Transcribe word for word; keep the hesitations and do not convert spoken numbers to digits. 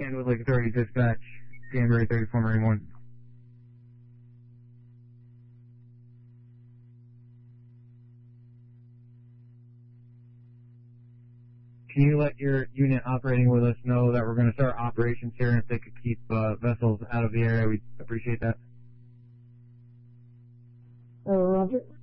Canada Lake Authority Dispatch, January thirty-four Marine one. Can you let your unit operating with us know that we're going to start operations here, and if they could keep uh, vessels out of the area, we'd appreciate that. Uh, Roger.